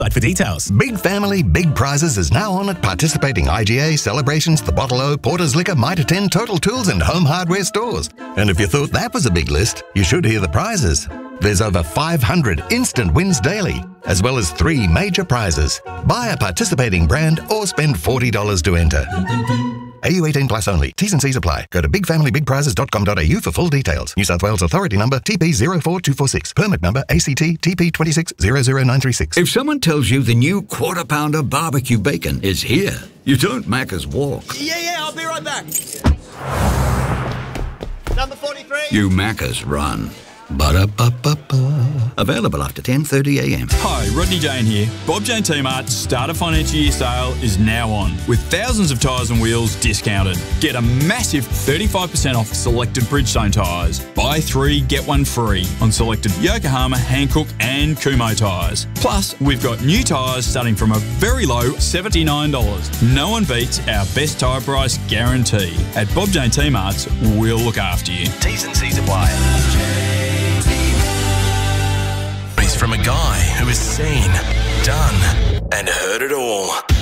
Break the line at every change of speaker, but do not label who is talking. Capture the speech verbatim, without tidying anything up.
for details.
Big Family, Big Prizes is now on at participating I G A, Celebrations, The Bottle-O, Porter's Liquor, Mitre ten, Total Tools and Home Hardware stores. And if you thought that was a big list, you should hear the prizes. There's over five hundred instant wins daily, as well as three major prizes. Buy a participating brand or spend forty dollars to enter. A U eighteen plus only. T's and C's apply. Go to big family big prizes dot com dot a u for full details. New South Wales Authority number T P zero four two four six. Permit number A C T T P two six zero zero nine three six.
If someone tells you the new Quarter Pounder barbecue bacon is here, you don't Macca's walk.
Yeah, yeah, I'll be right back. Number forty-three.
You Macca's run. Ba-da-ba-ba-ba. Available after ten thirty a m.
Hi, Rodney Jane here. Bob Jane T-Mart's Starter Financial Year sale is now on, with thousands of tyres and wheels discounted. Get a massive thirty-five percent off selected Bridgestone tyres. Buy three, get one free on selected Yokohama, Hankook and Kumho tyres. Plus, we've got new tyres starting from a very low seventy-nine dollars. No one beats our best tyre price guarantee. At Bob Jane T-Mart's, we'll look after you.
T's and C's apply. From a guy who has seen, done, and heard it all.